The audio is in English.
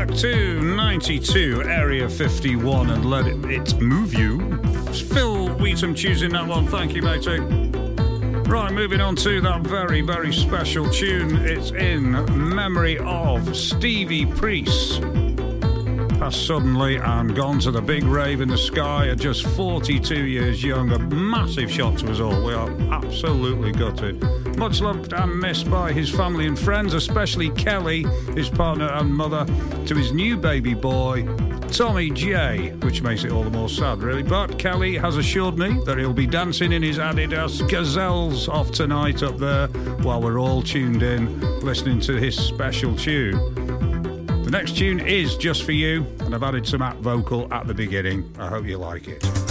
back to 92 Area 51 and let it move you. Phil Wheatham choosing that one. Thank you, matey. Right, moving on to that very, very special tune. It's in memory of Stevie Priest. Passed suddenly and gone to the big rave in the sky at just 42 years young. A massive shock to us all. We are absolutely gutted. Much loved and missed by his family and friends, especially Kelly, his partner and mother, to his new baby boy, Tommy J, which makes it all the more sad, really. But Kelly has assured me that he'll be dancing in his Adidas Gazelles off tonight up there while we're all tuned in, listening to his special tune. The next tune is just for you, and I've added some app vocal at the beginning. I hope you like it.